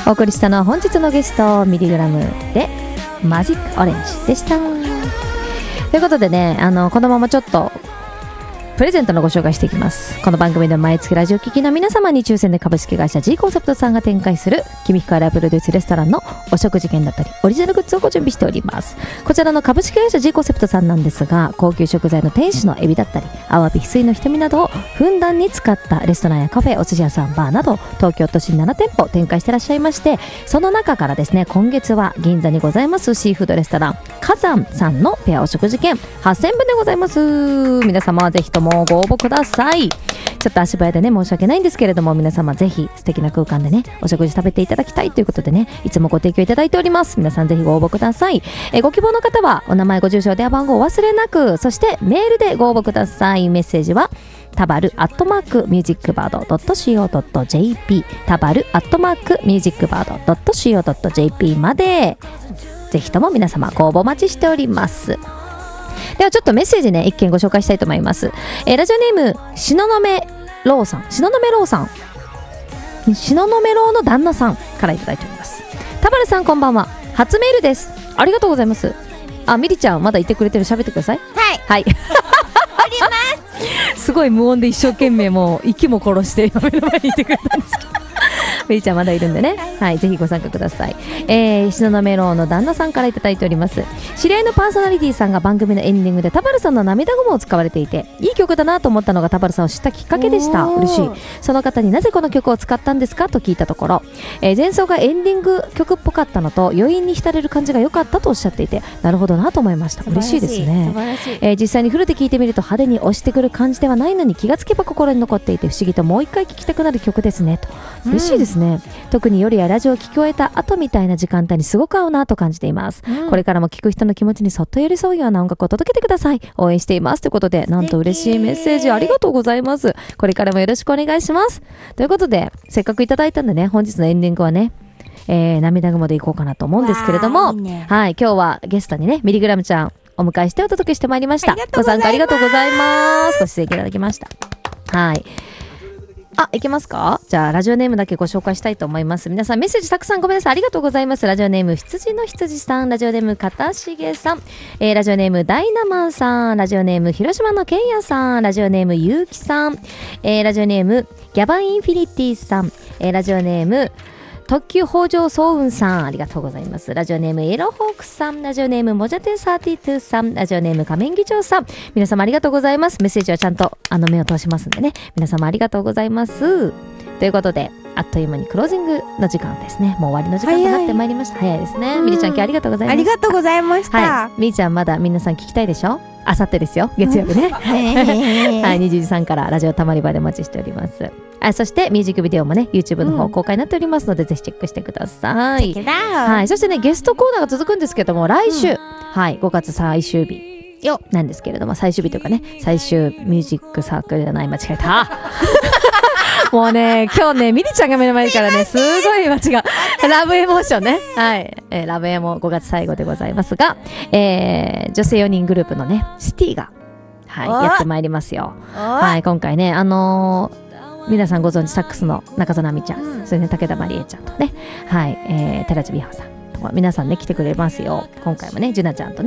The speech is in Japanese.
お送りしたのは本日のゲストミリグラムでマジックオレンジでした。ということでね、このままちょっとプレゼントのご紹介していきます。この番組で毎月ラジオ聞きの皆様に抽選で株式会社 G コンセプトさんが展開する君ヒカラプロデュースレストランのお食事券だったりオリジナルグッズをご準備しております。こちらの株式会社 G コンセプトさんなんですが、高級食材の天使のエビだったりアワビ、翡翠の瞳などをふんだんに使ったレストランやカフェ、お寿司屋さん、バーなど東京都心7店舗展開してらっしゃいまして、その中からですね、今月は銀座にございますシーフードレストラン火山さんのペアお食事券8000分でございます。皆様はぜひともご応募ください。ちょっと足早でね申し訳ないんですけれども、皆様ぜひ素敵な空間でねお食事食べていただきたいということでね、いつもご提供いただいております。皆さんぜひご応募ください。ご希望の方はお名前、ご住所、電話番号をお忘れなく、そしてメールでご応募ください。メッセージはタバル@musicbird.co.jp タバル@musicbird.co.jp までぜひとも皆様ご応募お待ちしております。ではちょっとメッセージね一件ご紹介したいと思います。ラジオネーム東雲ローさん、東雲ローの旦那さんからいただいております。タバルさんこんばんは、初メールです。ありがとうございます。ミリちゃんまだいてくれてる、喋ってください。はいおりますすごい無音で一生懸命もう息も殺して目の前にいてくれたんですけどミリちゃんまだいるんでね、はい、ぜひご参加ください。東雲メローの旦那さんからいただいております。知り合いのパーソナリティさんが番組のエンディングでタバルさんの涙ぐもを使われていて、いい曲だなと思ったのがタバルさんを知ったきっかけでした。嬉しい。その方になぜこの曲を使ったんですかと聞いたところ、前奏がエンディング曲っぽかったのと余韻に浸れる感じが良かったとおっしゃっていて、なるほどなと思いました。嬉しいですね。実際にフルで聴いてみると派手に押してくる感じではないのに、気がつけば心に残っていて不思議ともう一回聴きたくなる曲ですねと。嬉しいですね。特に夜やラジオを聴き終えた後みたいな時間帯にすごく合うなと感じています。これからも聴く人の気持ちにそっと寄り添うような音楽を届けてください。応援していますということで、なんと嬉しいメッセージありがとうございます。これからもよろしくお願いしますということで、せっかくいただいたんでね、本日のエンディングはね、涙ぐもでいこうかなと思うんですけれども、はい、今日はゲストにねミリグラムちゃんお迎えしてお届けしてまいりました。ご参加ありがとうございます。ご出演いただきました。はい、いけますか。じゃあラジオネームだけご紹介したいと思います。皆さんメッセージたくさんごめんなさい、ありがとうございます。ラジオネーム羊の羊さん、ラジオネームかたしげさん、ラジオネームダイナマンさん、ラジオネーム広島のけんやさん、ラジオネームゆうきさん、ラジオネームギャバインフィニティさん、ラジオネーム特急北条早雲さん、ありがとうございます。ラジオネームエロホークさん、ラジオネームもじゃて32さん、ラジオネーム仮面議長さん、皆様ありがとうございます。メッセージはちゃんと目を通しますんでね、皆様ありがとうございます。ということで、あっという間にクロージングの時間ですね。もう終わりの時間となってまいりました。早いですね。ミリちゃん今日ありがとうございました。 ありがとうございました。 はい、ミリちゃんまだ皆さん聞きたいでしょ。あさってですよ、月曜日ねはい、20時3からラジオたまり場でお待ちしております。そしてミュージックビデオもね YouTube の方公開になっておりますので、ぜひチェックしてください。はい、そしてねゲストコーナーが続くんですけども、来週、はい、5月最終日なんですけれども、最終日というかね、最終ミュージックサークルじゃない、間違えたもうね今日ねミリちゃんが目の前からね、すごい間違うラブエモーションね、はい、ラブエモ5月最後でございますが、女性4人グループのねシティが、はい、やってまいりますよ。はい、今回ね皆さんご存知サックスの中園美ちゃん、それね武田まりえちゃんとね、はい、寺地美穂さんとか皆さんね来てくれますよ。今回もねジュナちゃんとね